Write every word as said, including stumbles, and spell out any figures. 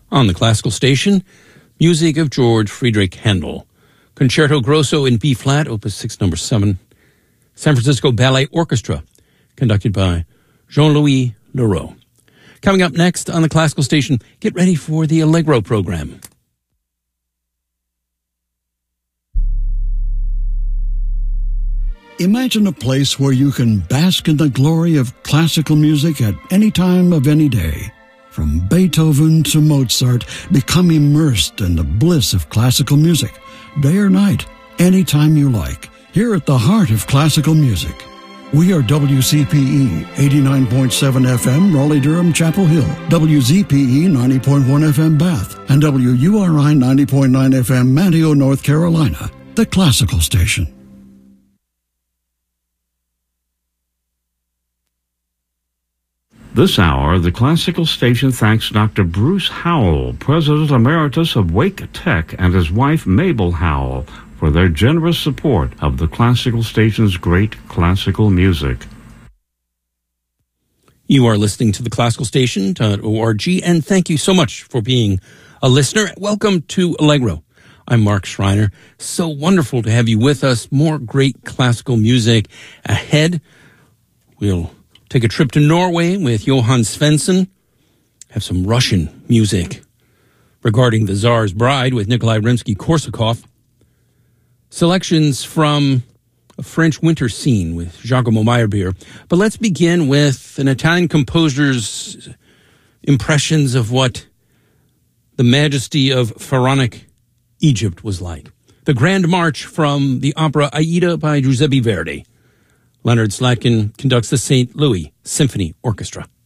On the classical station, music of George Friedrich Handel. Concerto Grosso in B-flat, opus six, number seven. San Francisco Ballet Orchestra, conducted by Jean-Louis Leroux. Coming up next on the classical station, get ready for the Allegro program. Imagine a place where you can bask in the glory of classical music at any time of any day. From Beethoven to Mozart, become immersed in the bliss of classical music, day or night, anytime you like, here at the heart of classical music. We are W C P E eighty-nine point seven F M, Raleigh-Durham, Chapel Hill, W Z P E ninety point one F M, Bath, and W U R I ninety point nine F M, Manteo, North Carolina, the classical station. This hour, the classical station thanks Doctor Bruce Howell, President Emeritus of Wake Tech, and his wife Mabel Howell for their generous support of the classical station's great classical music. You are listening to the classical station dot org, and thank you so much for being a listener. Welcome to Allegro. I'm Mark Schreiner. So wonderful to have you with us. More great classical music ahead. We'll take a trip to Norway with Johan Svensson. Have some Russian music regarding the Tsar's Bride with Nikolai Rimsky-Korsakov. Selections from a French winter scene with Giacomo Meyerbeer. But let's begin with an Italian composer's impressions of what the majesty of Pharaonic Egypt was like. The Grand March from the opera Aida by Giuseppe Verdi. Leonard Slatkin conducts the Saint Louis Symphony Orchestra.